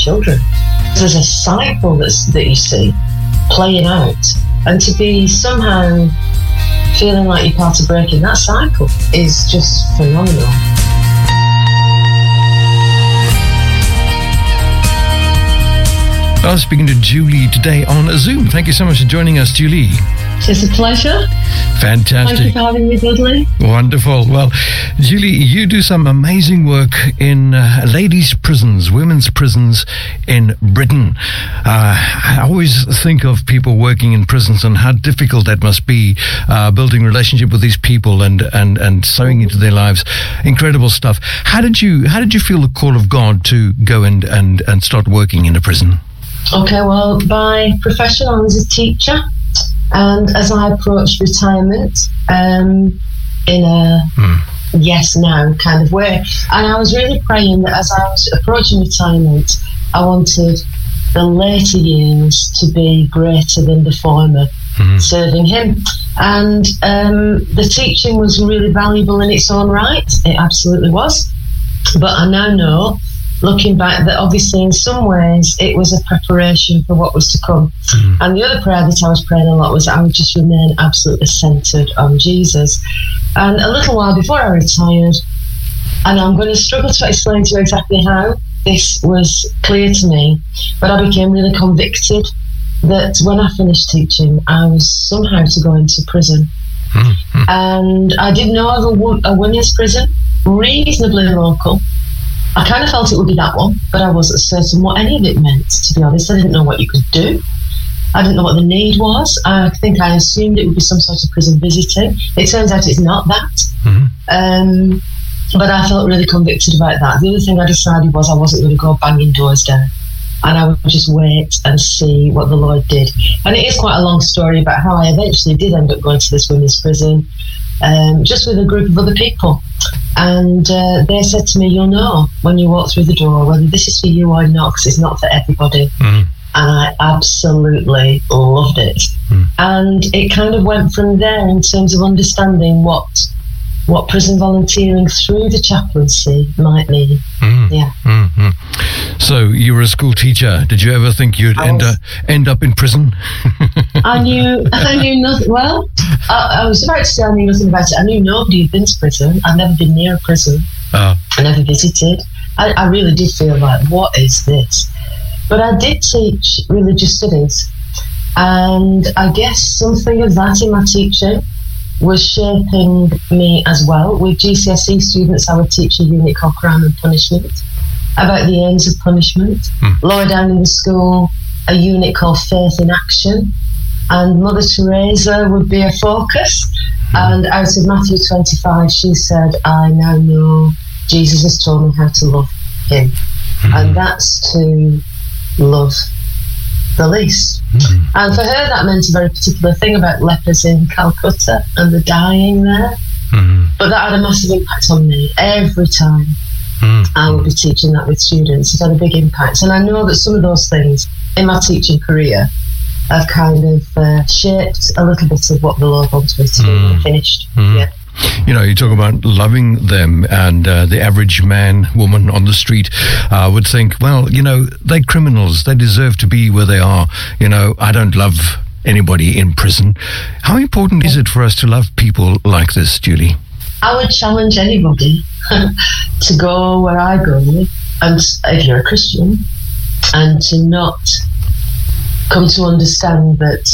children. There's a cycle that you see playing out, and to be somehow feeling like you're part of breaking that cycle is just phenomenal. I was speaking to Julie today on Zoom. Thank you so much for joining us, Julie. It's a pleasure. Fantastic. Thank you for having me, Dudley. Wonderful. Well, Julie, you do some amazing work in ladies' prisons, women's prisons in Britain. I always think of people working in prisons and how difficult that must be, building relationship with these people and sowing into their lives. Incredible stuff. How did you feel the call of God to go and start working in a prison? Okay, well, by profession, I was a teacher. And as I approached retirement, in a yes, now kind of way, and I was really praying that as I was approaching retirement, I wanted the later years to be greater than the former, serving Him. And the teaching was really valuable in its own right. It absolutely was. But I now know, looking back, that obviously in some ways it was a preparation for what was to come. And the other prayer that I was praying a lot was I would just remain absolutely centred on Jesus. And a little while before I retired, and I'm going to struggle to explain to you exactly how this was clear to me, but I became really convicted that when I finished teaching, I was somehow to go into prison. And I did know of a women's prison, reasonably local. I kind of felt it would be that one, but I wasn't certain what any of it meant, to be honest. I didn't know what you could do. I didn't know what the need was. I think I assumed it would be some sort of prison visiting. It turns out it's not that. But I felt really convicted about that. The other thing I decided was I wasn't going to go banging doors down, and I would just wait and see what the Lord did. And it is quite a long story about how I eventually did end up going to this women's prison, just with a group of other people. And they said to me, you'll know when you walk through the door whether this is for you or not, because it's not for everybody. And I absolutely loved it. And it kind of went from there in terms of understanding what prison volunteering through the chaplaincy might mean. So you were a school teacher. Did you ever think you'd end up in prison? I knew nothing. Well, I was about to say I knew nothing about it. I knew nobody had been to prison. I'd never been near a prison. I never visited. I really did feel like, what is this? But I did teach religious studies. And I guess something of that in my teaching was shaping me as well. With GCSE students, I would teach a unit called Crime and Punishment, about the aims of punishment. Lower down in the school, a unit called Faith in Action, and Mother Teresa would be a focus. And out of Matthew 25, she said, I now know Jesus has told me how to love Him. And that's to love the least. And for her, that meant a very particular thing about lepers in Calcutta and the dying there. But that had a massive impact on me every time. I would be teaching that with students. It had a big impact. And I know that some of those things in my teaching career have kind of shaped a little bit of what the Lord wanted me to do when I finished. You know, you talk about loving them, and the average man, woman on the street would think, well, you know, they're criminals. They deserve to be where they are. You know, I don't love anybody in prison. How important is it for us to love people like this, Julie? I would challenge anybody to go where I go, and if you're a Christian, and to not come to understand that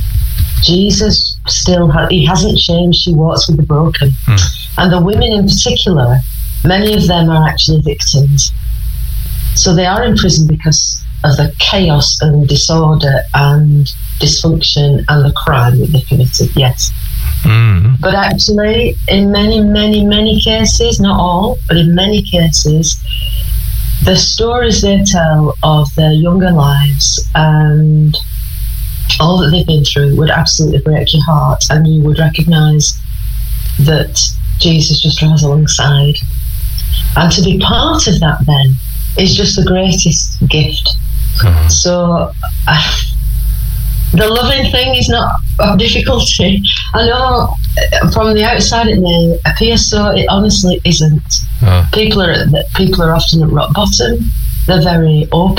Jesus still he hasn't changed. He walks with the broken. And the women in particular, many of them are actually victims. So they are in prison because of the chaos and disorder and dysfunction and the crime that they committed, yes. But actually, in many, many, many cases, not all, but in many cases, the stories they tell of their younger lives and all that they've been through would absolutely break your heart, and you would recognise that Jesus just runs alongside. And to be part of that then is just the greatest gift. So the loving thing is not a difficulty. I know from the outside it may appear so, it honestly isn't. People are often at rock bottom. They're very open.